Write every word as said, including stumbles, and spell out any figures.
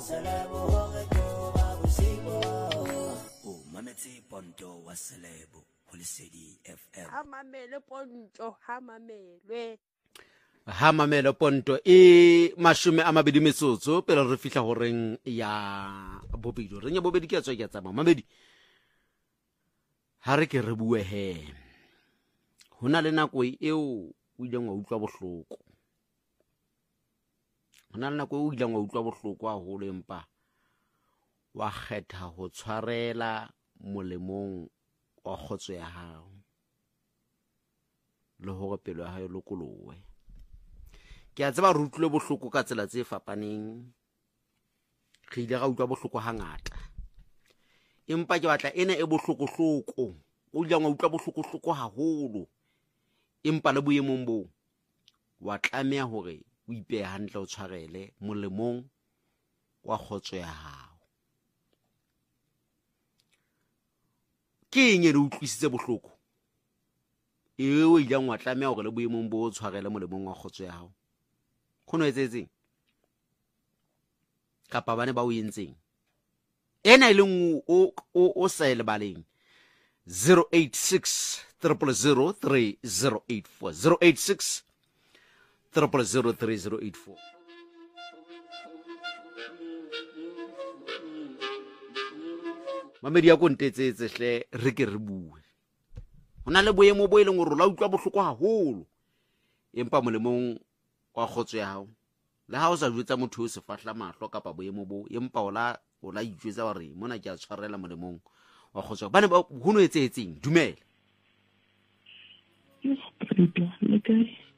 o mametse Ponto wa Selebo ho Lesedi F M. Ha mamele Ponto, ha mamelwe. Ha mamelo Ponto e mashome a mabedi metsotso pele re fihla ho reng ya bobedi re nya bobedi ke tswa ke tsa mamedi ha re ke re bue he hona le nako eo o ileng wa utlwa bohloko hona le nako eo o ileng wa utlwa bohloko a holo empa wa kgetha ho tshwarela molemong wa khotso ya hao le hore pelo ya hao lokolowe ke a tseba re utlwile bohloko ka tsela tse fapaneng re ile ga utlwa bohloko hangata empa ke batla ena e bohloko hloko o ile nga utlwa bohloko hloko haholo empa le boemong bo wa tlamea hore o ipeha hantle o tshwarele molemong wa khotso ya hao ke eng e utlwisitse bohloko e o ile nga tlamea hore le boemong bo o tshwarele molemong wa khotso ya hao khono etsetseng kapa bane ba o yentseng ena ile ngu o o sa ile baleng zero eight six zero zero zero three zero eight four zero eight six zero zero zero three zero eight four. Mamedi ya kontetsetse hle re ke re bue hona le boemo bo ileng gore la utlwa bohloko haholo empa molemong wa khotso ya hao le ha o sa jwetsa motho o se fahla mahlo kapa boemo bo empa ola ola ijwetsa hore mona ke a tshwarela molemong wa khotso bane ba ho no etsetseng dumela le kae